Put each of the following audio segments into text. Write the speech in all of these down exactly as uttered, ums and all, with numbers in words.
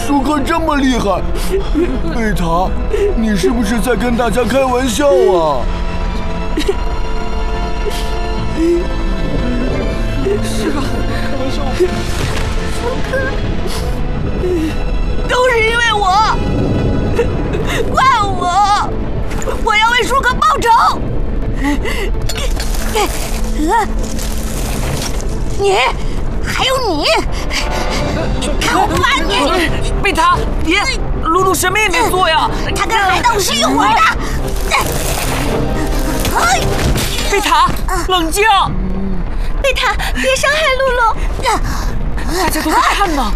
舒克这么厉害，贝塔，你是不是在跟大家开玩笑啊？ 是啊，开玩笑。 舒克，都是因为我，怪我，我要为舒克报仇。你，还有你，看我不把你！ 贝塔，别，露露什么也没做呀。 他跟海盗是一伙的。 贝塔，冷静！ 贝塔，别伤害露露！ 大家都在看呢。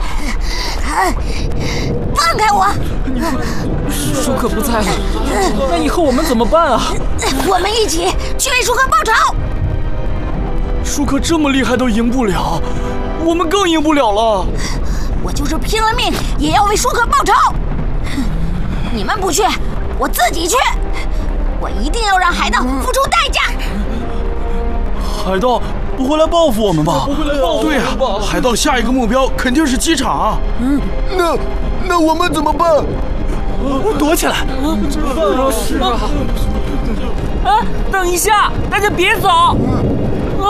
放开我！ 舒克不在了，那以后我们怎么办啊？ 我们一起去为舒克报仇！ 舒克这么厉害都赢不了，我们更赢不了了。 我就是拼了命也要为舒克报仇！你们不去，我自己去！我一定要让海盗付出代价！ 海盗不会来报复我们吧？ 不会来报复。 对呀、啊，海盗下一个目标肯定是机场啊。嗯，那那我们怎么办？ 躲起来！怎么办啊？是啊。啊，等一下，大家别走！啊，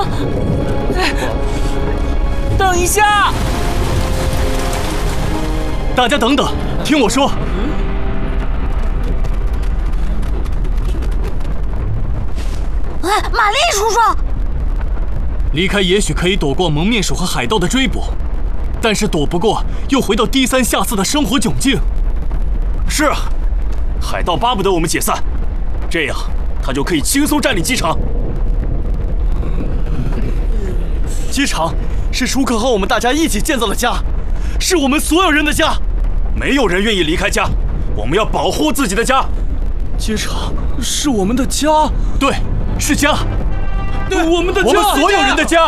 等一下！大家等等，听我说。 啊，玛丽叔叔。 离开也许可以躲过蒙面鼠和海盗的追捕，但是躲不过又回到低三下四的生活窘境。 是啊，海盗巴不得我们解散，这样他就可以轻松占领机场。机场是舒克和我们大家一起建造的家，是我们所有人的家，没有人愿意离开家，我们要保护自己的家。 机场是我们的家， 对，是家。 对，我们的家， 我们所有人的家。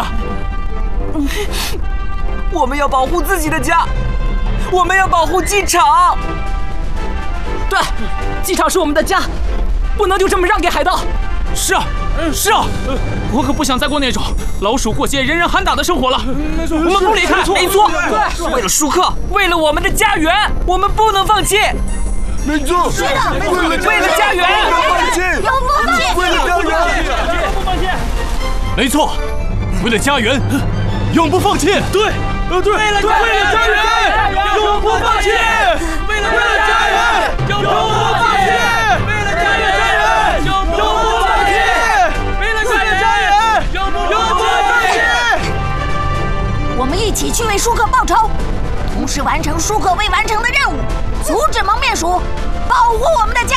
我们要保护自己的家，我们要保护机场。对，机场是我们的家，不能就这么让给海盗。是啊，是啊，我可不想再过那种老鼠过街人人喊打的生活了。没错，我们不离开。没错，对，为了舒克，为了我们的家园，我们不能放弃。 没错， 是的， 为了家园， 永不放弃， 为了家园， 永不放弃。 没错，为了家园，永不放弃。 对，呃对，为了家园，永不放弃。为了家园，永不放弃。为了家园，永不放弃。为了家园，永不放弃。 我们一起去为舒克报仇，同时完成舒克未完成的任务，阻止蒙面鼠，保护我们的家。